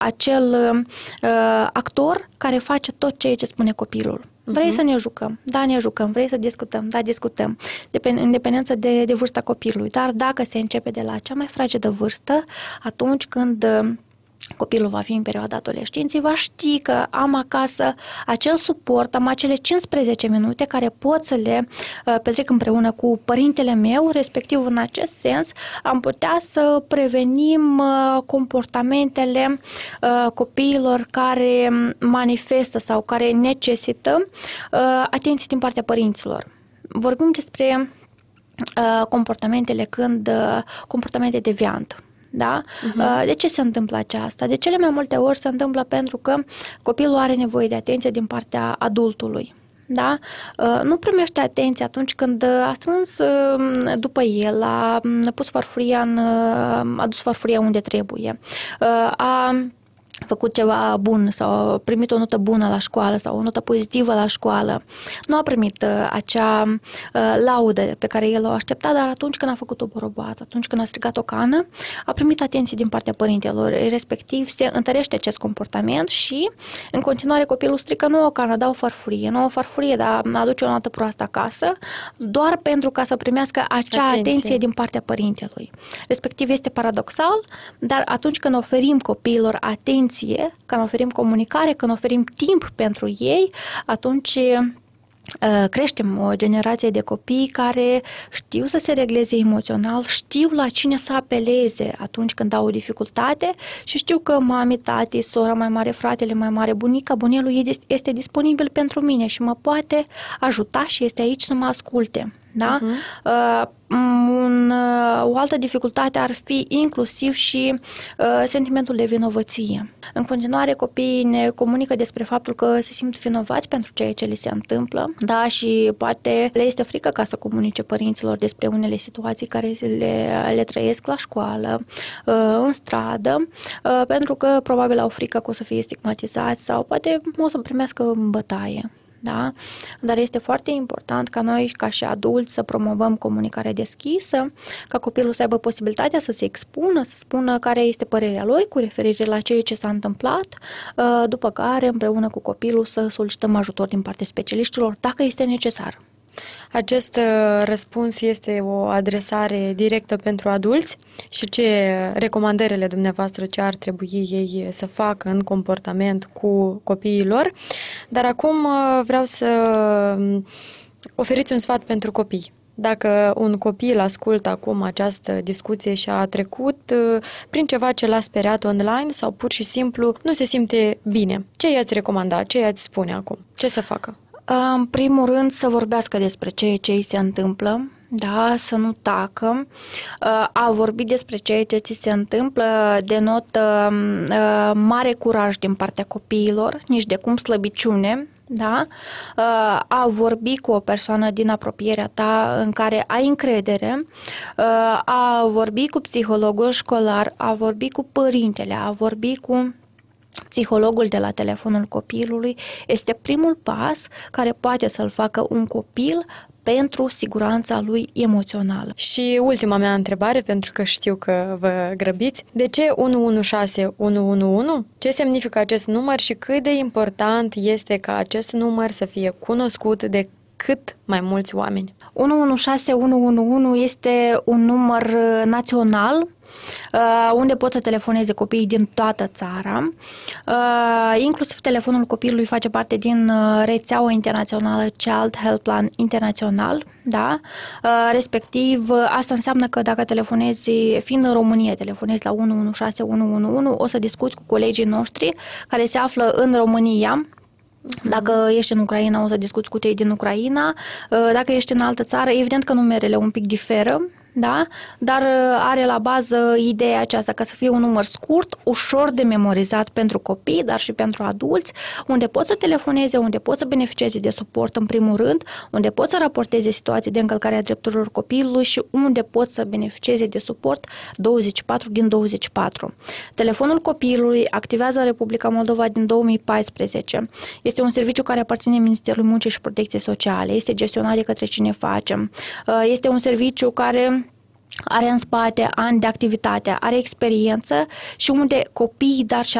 acel actor care face tot ceea ce spune copilul. Vrei să ne jucăm? Da, ne jucăm. Vrei să discutăm? Da, discutăm. În dependență de vârsta copilului. Dar dacă se începe de la cea mai fragedă vârstă, atunci când copilul va fi în perioada adolescenței, va ști că am acasă acel suport, am acele 15 minute care pot să le petrec împreună cu părintele meu, respectiv în acest sens am putea să prevenim comportamentele copiilor care manifestă sau care necesită atenție din partea părinților. Vorbim despre comportamente deviante. Da? De ce se întâmplă aceasta? De cele mai multe ori se întâmplă pentru că copilul are nevoie de atenție din partea adultului. Da? Nu primește atenție atunci când a strâns după el, a dus farfuria unde trebuie, a făcut ceva bun sau a primit o notă bună la școală sau o notă pozitivă la școală. Nu a primit acea laudă pe care el o aștepta, dar atunci când a făcut o boroboață, atunci când a strigat o cană, a primit atenție din partea părintelor, respectiv se întărește acest comportament și în continuare copilul strică nu o cană, dar o farfurie, dar aduce o notă proastă acasă, doar pentru ca să primească acea atenție din partea părintelui. Respectiv este paradoxal, dar atunci când oferim copiilor atenție, când oferim comunicare, când oferim timp pentru ei, atunci creștem o generație de copii care știu să se regleze emoțional, știu la cine să apeleze atunci când au o dificultate și știu că mami, tati, sora mai mare, fratele mai mare, bunica, bunelul este disponibil pentru mine și mă poate ajuta și este aici să mă asculte. Da? O altă dificultate ar fi inclusiv și sentimentul de vinovăție. În continuare, copiii ne comunică despre faptul că se simt vinovați pentru ceea ce li se întâmplă, da? Și poate le este frică ca să comunice părinților despre unele situații care le trăiesc la școală, în stradă, pentru că probabil au frică că o să fie stigmatizați sau poate o să primească bătaie. Da? Dar este foarte important ca noi, ca și adulți, să promovăm comunicarea deschisă, ca copilul să aibă posibilitatea să se expună, să spună care este părerea lui cu referire la ceea ce s-a întâmplat, după care, împreună cu copilul, să solicităm ajutor din partea specialiștilor, dacă este necesar. Acest răspuns este o adresare directă pentru adulți și ce recomandările dumneavoastră ce ar trebui ei să facă în comportament cu copiii lor. Dar acum vreau să oferiți un sfat pentru copii. Dacă un copil ascultă acum această discuție și a trecut prin ceva ce l-a speriat online sau pur și simplu nu se simte bine, ce i-ați recomanda, ce i-ați spune acum, ce să facă? În primul rând să vorbească despre ceea ce îi se întâmplă, da, să nu tacă. A vorbi despre ceea ce ți se întâmplă denotă mare curaj din partea copiilor, nici de cum slăbiciune. Da? A vorbi cu o persoană din apropierea ta în care ai încredere, a vorbi cu psihologul școlar, a vorbi cu părintele, a vorbi cu psihologul de la telefonul copilului este primul pas care poate să-l facă un copil pentru siguranța lui emoțională. Și ultima mea întrebare, pentru că știu că vă grăbiți. De ce 116 111? Ce semnifică acest număr și cât de important este ca acest număr să fie cunoscut de cât mai mulți oameni? 116 111 este un număr național unde pot să telefoneze copiii din toată țara. Inclusiv telefonul copilului face parte din rețeaua internațională Child Helpline Internațional. Da? Respectiv, asta înseamnă că dacă telefonezi, fiind în România, telefonezi la 116 111, o să discuți cu colegii noștri care se află în România. Dacă ești în Ucraina, o să discuți cu cei din Ucraina. Dacă ești în altă țară, evident că numerele un pic diferă, da? Dar are la bază ideea aceasta ca să fie un număr scurt, ușor de memorizat pentru copii, dar și pentru adulți, unde pot să telefoneze, unde pot să beneficieze de suport în primul rând, unde pot să raporteze situații de încălcare a drepturilor copilului și unde pot să beneficieze de suport 24 din 24. Telefonul copilului activează în Republica Moldova din 2014. Este un serviciu care aparține Ministerului Muncii și Protecției Sociale. Este gestionat de către Cinefacem. Este un serviciu care are în spate ani de activitate, are experiență și unde copiii, dar și